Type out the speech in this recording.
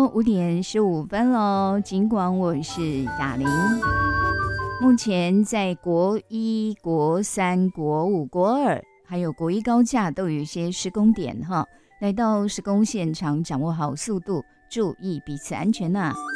说5:15咯，尽管我是雅玲。目前在国一、国三、国五、国二还有国一高架都有一些施工点哈，来到施工现场掌握好速度，注意彼此安全呐。